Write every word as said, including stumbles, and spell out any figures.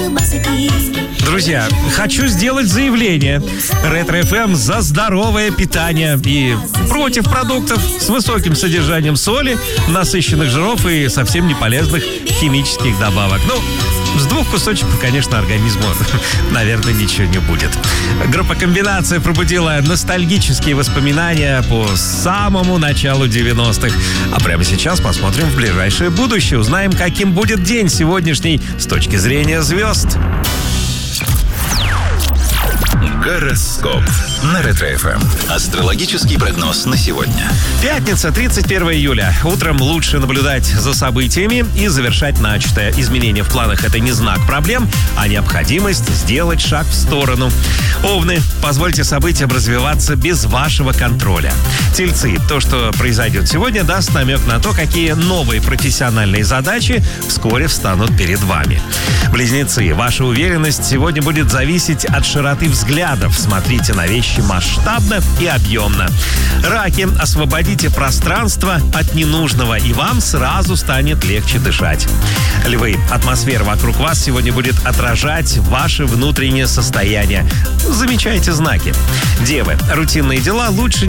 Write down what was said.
Друзья, хочу сделать заявление. Ретро-эф эм за здоровое питание и против продуктов с высоким содержанием соли, насыщенных жиров и совсем не полезных химических добавок. Ну, с двух кусочков, конечно, организму, наверное, ничего не будет. Группа «Комбинация» пробудила ностальгические воспоминания по самому началу девяностых. А прямо сейчас посмотрим в ближайшее будущее. Узнаем, каким будет день сегодняшний с точки зрения звезд. Гороскоп на Ретро-эф эм. Астрологический прогноз на сегодня. Пятница, тридцать первого июля. Утром лучше наблюдать за событиями и завершать начатое. Изменения в планах — это не знак проблем, а необходимость сделать шаг в сторону. Овны, позвольте событиям развиваться без вашего контроля. Тельцы, то, что произойдет сегодня, даст намек на то, какие новые профессиональные задачи вскоре встанут перед вами. Близнецы, ваша уверенность сегодня будет зависеть от широты взглядов. Смотрите на вещи масштабно и объемно. Раки, освободите пространство от ненужного, и вам сразу станет легче дышать. Львы, атмосфера вокруг вас сегодня будет отражать ваше внутреннее состояние. Замечайте знаки. Девы, рутинные дела лучше